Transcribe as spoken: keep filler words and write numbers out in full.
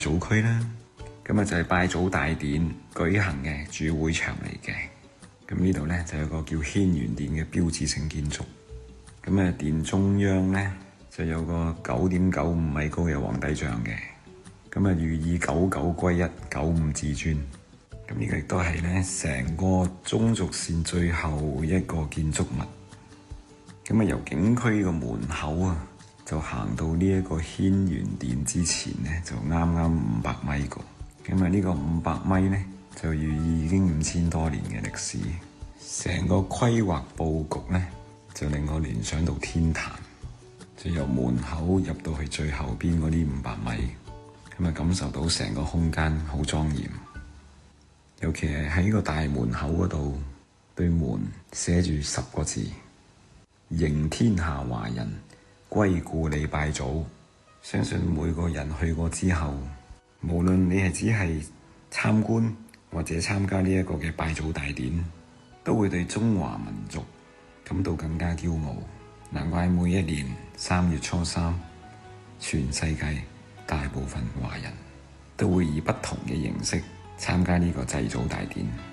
祖區啦，咁啊就係拜祖大典舉行嘅主會場嚟嘅。咁呢度呢，就有個叫軒轅殿嘅標誌性建築。咁啊殿中央呢，就有個九點九五米高嘅皇帝像嘅。咁啊寓意九九歸一，九五至尊。咁呢個亦都係呢成個中軸線最後一個建築物。咁啊由景區個門口啊，就行到呢一個軒轅殿之前呢，就啱啱五百米個。咁啊呢個五百米呢，就寓意已經五千多年嘅歷史。成個規劃佈局呢，就令我聯想到天壇，就由門口入到去最後邊嗰啲五百米，咁啊感受到成個空間好莊嚴。尤其係喺個大門口嗰度，對門寫住十個字：迎天下華人歸故里拜祖。相信每個人去過之後，無論你係只係參觀或者參加呢一個嘅拜祖大典，都會對中華民族感到更加驕傲。難怪每一年三月初三，全世界大部分華人都會以不同嘅形式參加呢個祭祖大典。